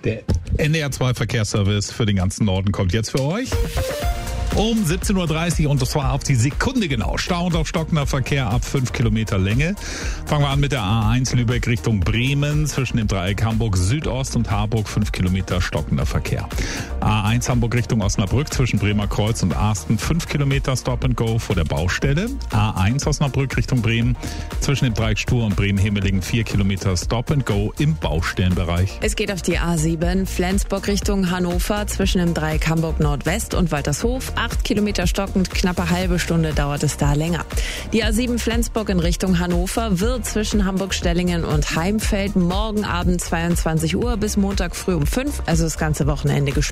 Der NDR2 Verkehrsservice für den ganzen Norden kommt jetzt für euch. Um 17.30 Uhr und zwar auf die Sekunde genau. Stau und auf stockender Verkehr ab 5 Kilometer Länge. Fangen wir an mit der A1 Lübeck Richtung Bremen. Zwischen dem Dreieck Hamburg Südost und Harburg 5 Kilometer stockender Verkehr. A1 Hamburg Richtung Osnabrück zwischen Bremer Kreuz und Arsten 5 Kilometer Stop and Go vor der Baustelle. A1 Osnabrück Richtung Bremen zwischen dem Dreieck Stur und Bremen-Hemelingen 4 Kilometer Stop and Go im Baustellenbereich. Es geht auf die A7 Flensburg Richtung Hannover zwischen dem Dreieck Hamburg Nordwest und Waltershof. 8 Kilometer stockend, knappe halbe Stunde dauert es da länger. Die A7 Flensburg in Richtung Hannover wird zwischen Hamburg-Stellingen und Heimfeld morgen Abend 22 Uhr bis Montag früh um 5, also das ganze Wochenende gesperrt.